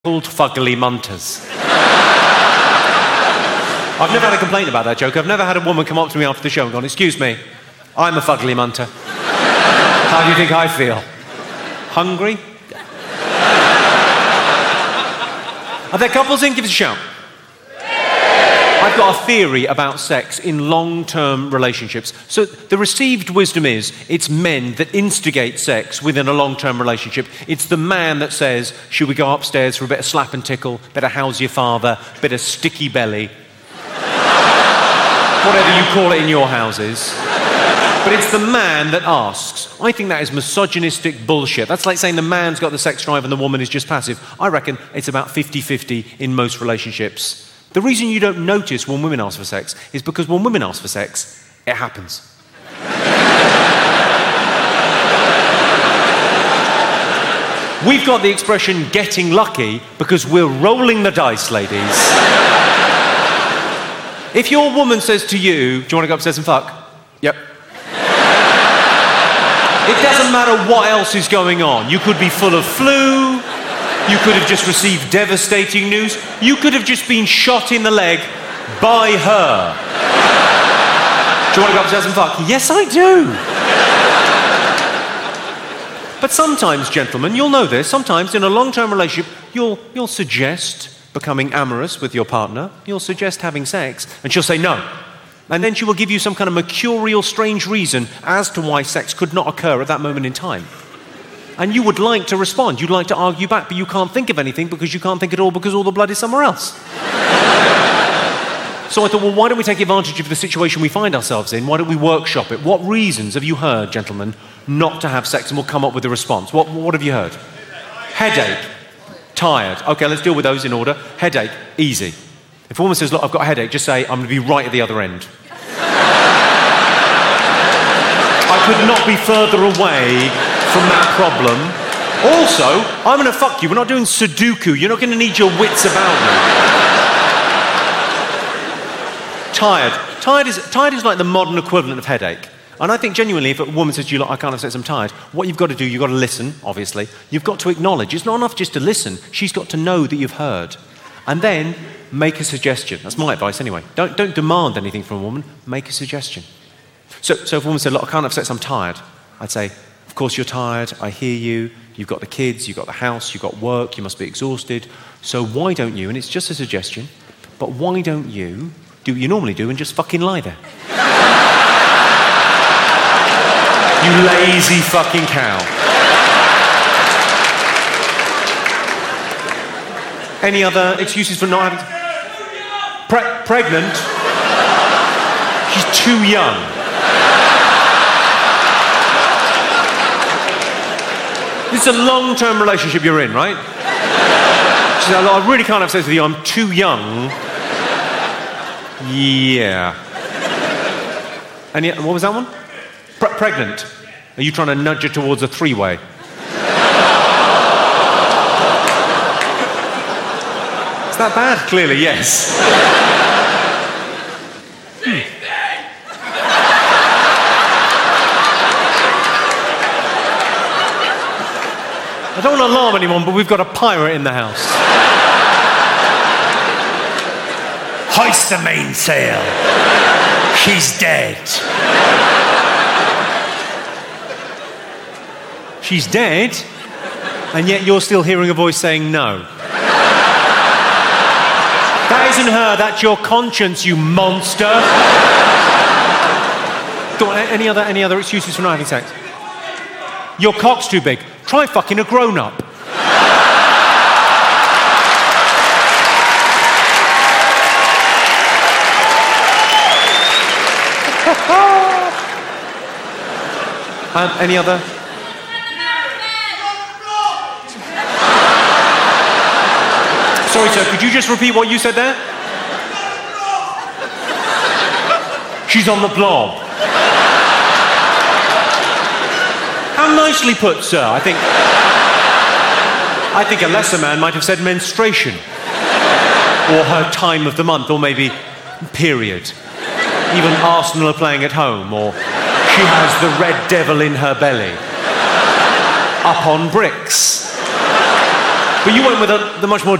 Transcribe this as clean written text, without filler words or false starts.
called fugly munters. I've never had a complaint about that joke. I've never had a woman come up to me after the show and gone, "Excuse me, I'm a fugly munter. How do you think I feel? Hungry?" Are there couples in? Give us a shout. I've got a theory about sex in long-term relationships. So the received wisdom is it's men that instigate sex within a long-term relationship. It's the man that says, "Should we go upstairs for a bit of slap and tickle, bit of how's your father, bit of sticky belly?" Whatever you call it in your houses. But it's the man that asks. I think that is misogynistic bullshit. That's like saying the man's got the sex drive and the woman is just passive. I reckon it's about 50-50 in most relationships. The reason you don't notice when women ask for sex is because when women ask for sex, it happens. We've got the expression getting lucky because we're rolling the dice, ladies. If your woman says to you, "Do you want to go upstairs and fuck?" "Yep." It doesn't matter what else is going on. You could be full of flu. You could have just received devastating news. You could have just been shot in the leg by her. "Do you want to go upstairs and fuck?" "Yes, I do." But sometimes, gentlemen, you'll know this, sometimes in a long-term relationship, you'll suggest becoming amorous with your partner. You'll suggest having sex, and she'll say no. And then she will give you some kind of mercurial, strange reason as to why sex could not occur at that moment in time. And you would like to respond, you'd like to argue back, but you can't think of anything because you can't think at all because all the blood is somewhere else. So I thought, well, why don't we take advantage of the situation we find ourselves in? Why don't we workshop it? What reasons have you heard, gentlemen, not to have sex? And we'll come up with a response. What have you heard? Headache. Tired. Okay, let's deal with those in order. Headache. Easy. If a woman says, "Look, I've got a headache," just say, "I'm going to be right at the other end." I could not be further away from that problem. Also, I'm going to fuck you. We're not doing Sudoku. You're not going to need your wits about me. Tired. Tired is like the modern equivalent of headache. And I think genuinely, if a woman says to you, "Look, I can't have sex, I'm tired," what you've got to do, you've got to listen, obviously. You've got to acknowledge. It's not enough just to listen. She's got to know that you've heard. And then make a suggestion. That's my advice anyway. Don't demand anything from a woman. Make a suggestion. So if a woman said, "Look, I can't have sex, I'm tired," I'd say, "Of course you're tired. I hear you. You've got the kids, you've got the house, you've got work, you must be exhausted. So why don't you," and it's just a suggestion, "but why don't you do what you normally do and just fucking lie there?" You lazy fucking cow. Any other excuses for not having... Pregnant? She's too young. This is a long-term relationship you're in, right? She said, "I really can't have sex with you, I'm too young." Yeah. And what was that one? Pregnant. Are you trying to nudge her towards a three-way? Is that bad? Clearly, yes. I don't want to alarm anyone, but we've got a pirate in the house. "Hoist the mainsail. She's dead." She's dead, and yet you're still hearing a voice saying no. That isn't her, that's your conscience, you monster. Go on, any other excuses for not having sex? Your cock's too big. Try fucking a grown-up. Any other? Sorry, sir, could you just repeat what you said there? She's on the blob. How nicely put, sir. I think a lesser man might have said menstruation. Or her time of the month, or maybe period. Even Arsenal are playing at home, or she has the red devil in her belly. Up on bricks. But you went with the much more